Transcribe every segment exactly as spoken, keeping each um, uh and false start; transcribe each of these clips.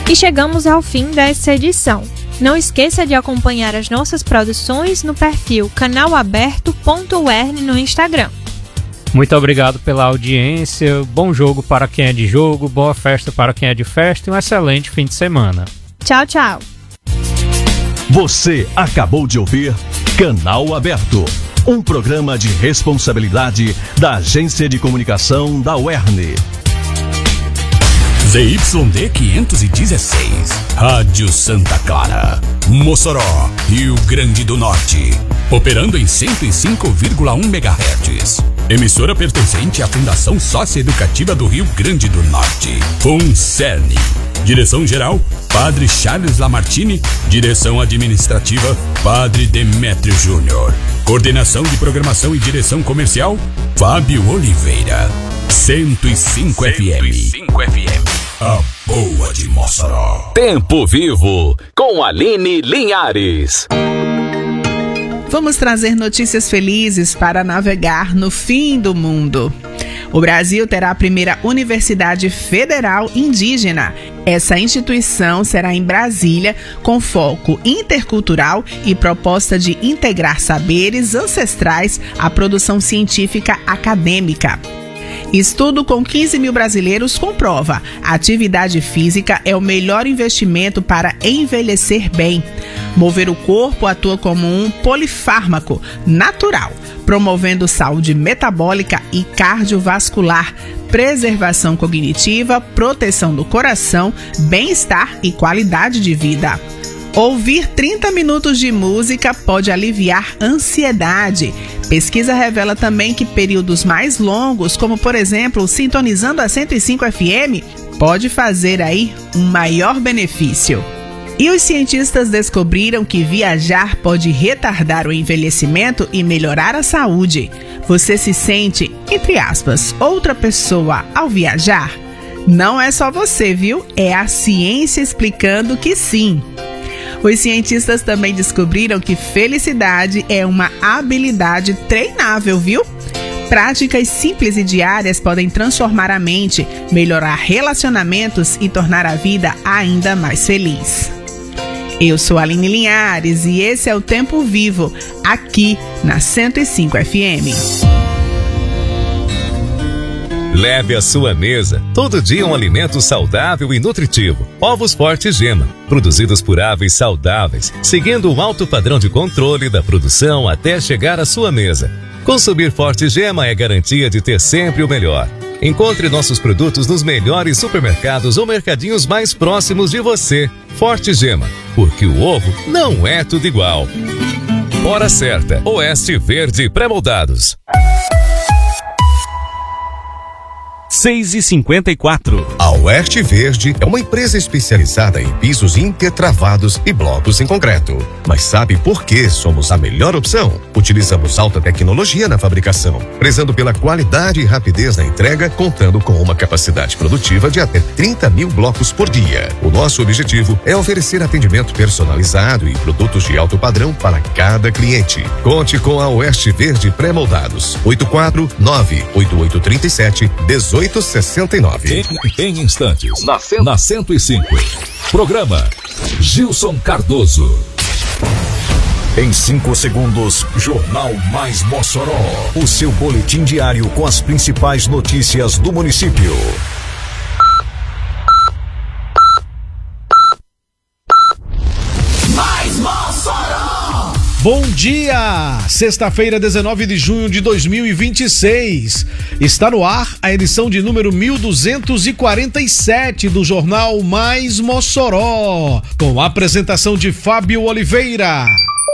E chegamos ao fim dessa edição. Não esqueça de acompanhar as nossas produções no perfil canal aberto ponto u e r n no Instagram. Muito obrigado pela audiência, bom jogo para quem é de jogo, boa festa para quem é de festa e um excelente fim de semana. Tchau, tchau. Você acabou de ouvir Canal Aberto, um programa de responsabilidade da Agência de Comunicação da U E R N. Z Y D quinhentos e dezesseis, Rádio Santa Clara, Mossoró, Rio Grande do Norte, operando em cento e cinco vírgula um megahertz. Emissora pertencente à Fundação Socioeducativa do Rio Grande do Norte, FUNCERN. Direção-geral, Padre Charles Lamartine. Direção administrativa, Padre Demétrio Júnior. Coordenação de programação e direção comercial, Fábio Oliveira. cento e cinco F M. cento e cinco F M. A boa de Mossoró. Tempo Vivo, com Aline Linhares. Vamos trazer notícias felizes para navegar no fim do mundo. O Brasil terá a primeira Universidade Federal Indígena. Essa instituição será em Brasília, com foco intercultural e proposta de integrar saberes ancestrais à produção científica acadêmica. Estudo com quinze mil brasileiros comprova: a atividade física é o melhor investimento para envelhecer bem. Mover o corpo atua como um polifármaco natural, promovendo saúde metabólica e cardiovascular, preservação cognitiva, proteção do coração, bem-estar e qualidade de vida. Ouvir trinta minutos de música pode aliviar ansiedade. Pesquisa revela também que períodos mais longos, como por exemplo, sintonizando a cento e cinco F M, pode fazer aí um maior benefício. E os cientistas descobriram que viajar pode retardar o envelhecimento e melhorar a saúde. Você se sente, entre aspas, outra pessoa ao viajar? Não é só você, viu? É a ciência explicando que sim. Os cientistas também descobriram que felicidade é uma habilidade treinável, viu? Práticas simples e diárias podem transformar a mente, melhorar relacionamentos e tornar a vida ainda mais feliz. Eu sou a Aline Linhares e esse é o Tempo Vivo, aqui na cento e cinco F M. Leve à sua mesa todo dia um alimento saudável e nutritivo. Ovos Forte Gema, produzidos por aves saudáveis, seguindo um alto padrão de controle da produção até chegar à sua mesa. Consumir Forte Gema é garantia de ter sempre o melhor. Encontre nossos produtos nos melhores supermercados ou mercadinhos mais próximos de você. Forte Gema, porque o ovo não é tudo igual. Hora certa, Oeste Verde Pré-moldados. seis e cinquenta e quatro. A Oeste Verde é uma empresa especializada em pisos intertravados e blocos em concreto. Mas sabe por que somos a melhor opção? Utilizamos alta tecnologia na fabricação, prezando pela qualidade e rapidez na entrega, contando com uma capacidade produtiva de até trinta mil blocos por dia. O nosso objetivo é oferecer atendimento personalizado e produtos de alto padrão para cada cliente. Conte com a Oeste Verde Pré-moldados. oito quatro nove oito oito três sete um oito sessenta e nove. Em, em instantes, na, cento... na cento e cinco. Programa Gilson Cardoso. Em cinco segundos, Jornal Mais Mossoró. O seu boletim diário com as principais notícias do município. Mais Mossoró! Bom dia! Sexta-feira, dezenove de junho de dois mil e vinte e seis. Está no ar a edição de número mil duzentos e quarenta e sete do Jornal Mais Mossoró, com a apresentação de Fábio Oliveira.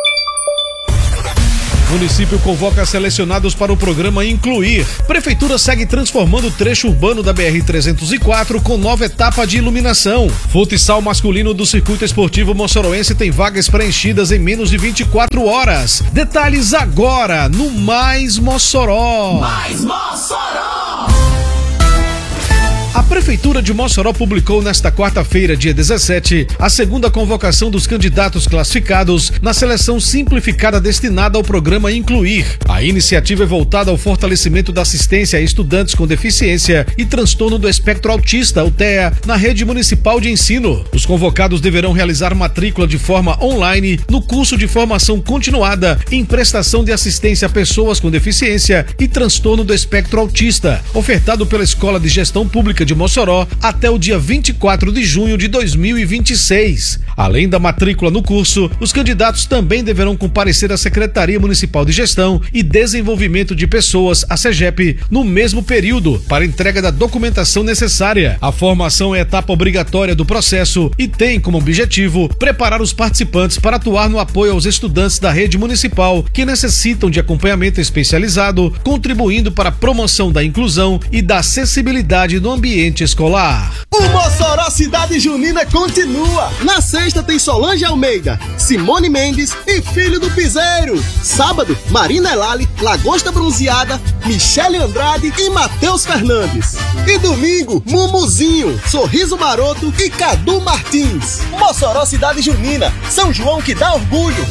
Município convoca selecionados para o programa Incluir. Prefeitura segue transformando o trecho urbano da B R trezentos e quatro com nova etapa de iluminação. Futsal masculino do Circuito Esportivo Mossoroense tem vagas preenchidas em menos de vinte e quatro horas. Detalhes agora no Mais Mossoró. Mais Mossoró! A Prefeitura de Mossoró publicou nesta quarta-feira, dia dezessete, a segunda convocação dos candidatos classificados na seleção simplificada destinada ao programa Incluir. A iniciativa é voltada ao fortalecimento da assistência a estudantes com deficiência e transtorno do espectro autista, o T E A, na rede municipal de ensino. Os convocados deverão realizar matrícula de forma online no curso de formação continuada em prestação de assistência a pessoas com deficiência e transtorno do espectro autista, ofertado pela Escola de Gestão Pública de Mossoró até o dia vinte e quatro de junho de dois mil e vinte e seis. Além da matrícula no curso, os candidatos também deverão comparecer à Secretaria Municipal de Gestão e Desenvolvimento de Pessoas, a SEGEP, no mesmo período, para entrega da documentação necessária. A formação é etapa obrigatória do processo e tem como objetivo preparar os participantes para atuar no apoio aos estudantes da rede municipal que necessitam de acompanhamento especializado, contribuindo para a promoção da inclusão e da acessibilidade no ambiente escolar. O Mossoró Cidade Junina continua. Na sexta tem Solange Almeida, Simone Mendes e Filho do Piseiro. Sábado, Marina Elali, Lagosta Bronzeada, Michele Andrade e Matheus Fernandes. E domingo, Mumuzinho, Sorriso Maroto e Cadu Martins. Mossoró Cidade Junina, São João que dá orgulho.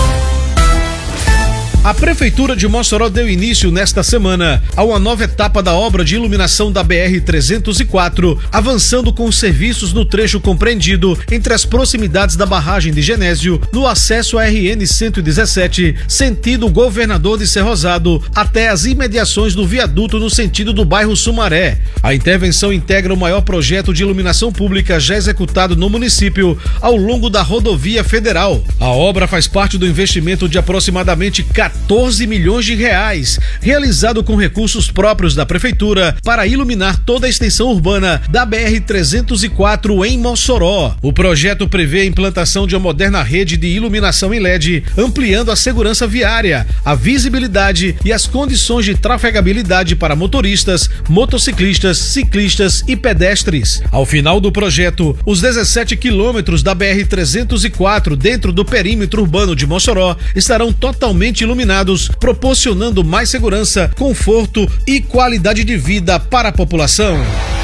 A Prefeitura de Mossoró deu início nesta semana a uma nova etapa da obra de iluminação da B R trezentos e quatro, avançando com os serviços no trecho compreendido entre as proximidades da barragem de Genésio, no acesso à R N cento e dezessete, sentido Governador de Cerrosado, até as imediações do viaduto no sentido do bairro Sumaré. A intervenção integra o maior projeto de iluminação pública já executado no município ao longo da rodovia federal. A obra faz parte do investimento de aproximadamente quatorze milhões de reais, realizado com recursos próprios da Prefeitura para iluminar toda a extensão urbana da B R trezentos e quatro em Mossoró. O projeto prevê a implantação de uma moderna rede de iluminação em L E D, ampliando a segurança viária, a visibilidade e as condições de trafegabilidade para motoristas, motociclistas, ciclistas e pedestres. Ao final do projeto, os dezessete quilômetros da B R trezentos e quatro dentro do perímetro urbano de Mossoró estarão totalmente iluminados, proporcionando mais segurança, conforto e qualidade de vida para a população.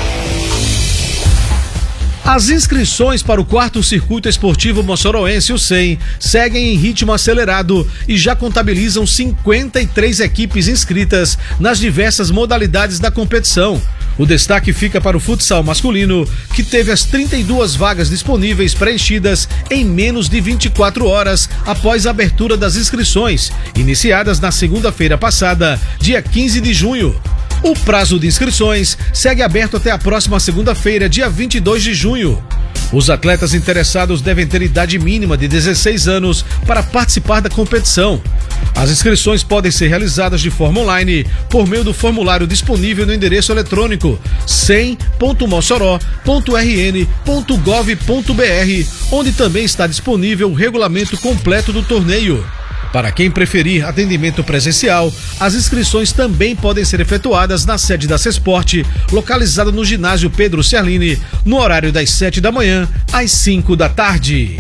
As inscrições para o quarto Circuito Esportivo Mossoroense, o cem, seguem em ritmo acelerado e já contabilizam cinquenta e três equipes inscritas nas diversas modalidades da competição. O destaque fica para o futsal masculino, que teve as trinta e duas vagas disponíveis preenchidas em menos de vinte e quatro horas após a abertura das inscrições, iniciadas na segunda-feira passada, dia quinze de junho. O prazo de inscrições segue aberto até a próxima segunda-feira, dia vinte e dois de junho. Os atletas interessados devem ter idade mínima de dezesseis anos para participar da competição. As inscrições podem ser realizadas de forma online por meio do formulário disponível no endereço eletrônico cem ponto mossoró ponto r n ponto gov ponto b r, onde também está disponível o regulamento completo do torneio. Para quem preferir atendimento presencial, as inscrições também podem ser efetuadas na sede da Cesporte, localizada no ginásio Pedro Ciarline, no horário das sete da manhã às cinco da tarde.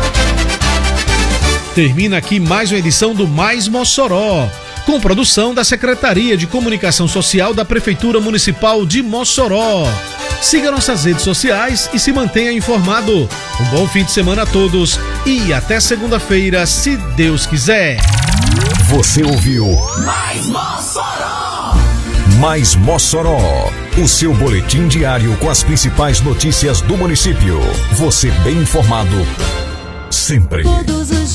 Termina aqui mais uma edição do Mais Mossoró, com produção da Secretaria de Comunicação Social da Prefeitura Municipal de Mossoró. Siga nossas redes sociais e se mantenha informado. Um bom fim de semana a todos e até segunda-feira, se Deus quiser. Você ouviu Mais Mossoró! Mais Mossoró, o seu boletim diário com as principais notícias do município. Você bem informado sempre. Todos os